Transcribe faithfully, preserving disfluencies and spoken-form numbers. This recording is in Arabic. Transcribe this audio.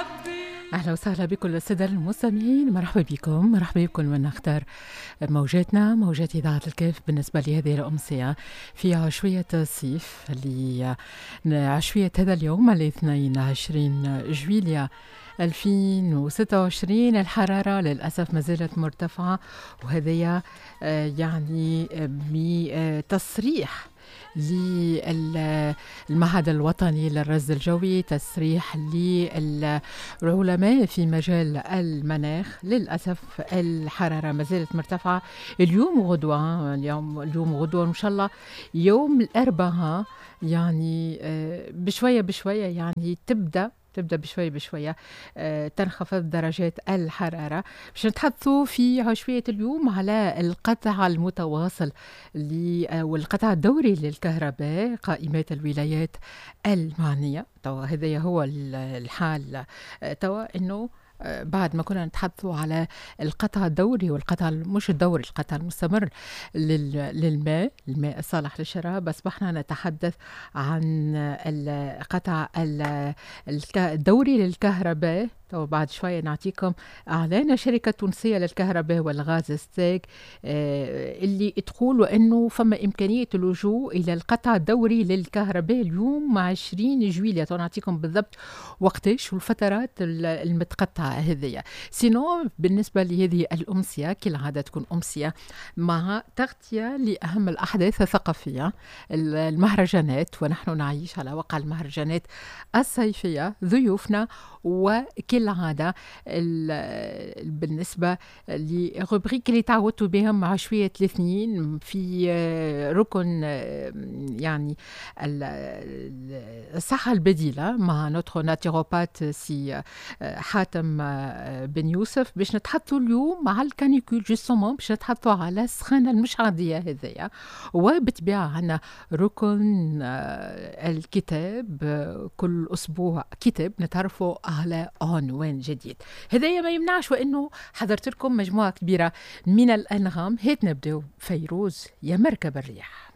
أهلا وسهلا بكل السادة المستمعين، مرحبا بكم مرحبا بكم من نختار موجاتنا موجات إذاعة الكيف بالنسبة لهذه الأمسية في عشوية الصيف اللي عشوية هذا اليوم الاثنين وعشرين جويليا ألفين وستة وعشرين. الحرارة للأسف ما زالت مرتفعة، وهذا يعني بتصريح للمعهد الوطني للرصد الجوي، تصريح للعلماء في مجال المناخ. للأسف الحرارة ما زالت مرتفعة اليوم وغدوة، اليوم اليوم وغدوة إن شاء الله يوم الأربعاء يعني بشوية بشوية يعني تبدأ تبدأ بشوية بشوية آه، تنخفض درجات الحرارة. باش نتحدثوا في عشوية اليوم على القطع المتواصل والقطع الدوري للكهرباء قائمات الولايات المعنية. توا هذا هو الحال، توا إنه بعد ما كنا نتحدثوا على القطع الدوري والقطع مش الدوري القطع المستمر للماء الماء الصالح للشراب، أصبحنا نتحدث عن القطع الدوري للكهرباء. وبعد شوية نعطيكم إعلان شركة تونسية للكهرباء والغاز ستيك اللي تقول وأنه فما إمكانية اللجوء إلى القطع الدوري للكهرباء اليوم مع عشرين جويلية. نعطيكم بالضبط وقتاش والفترات المتقطعة هذه. سينو بالنسبة لهذه الأمسية كالعادة تكون أمسية مع تغطية لأهم الأحداث الثقافية، المهرجانات، ونحن نعيش على وقع المهرجانات الصيفية. ضيوفنا وكالعادة بالنسبة لغبريك اللي تعودتوا بهم مع شوية الاثنين في ركن يعني الصحة البديلة مع نوترو ناتيروبات سي حاتم بن يوسف، باش نتحدثوا اليوم مع الكانيكول جوستومون، باش نتحدثوا على السخانة المش عادية هذيا. وبالطبيعة عنا ركن الكتاب، كل أسبوع كتاب نتعرفوا على عنوان جديد. هذا ما يمنعش وإنه حضرت لكم مجموعة كبيرة من الأنغام. هيت نبدأ فيروز يا مركب الريح.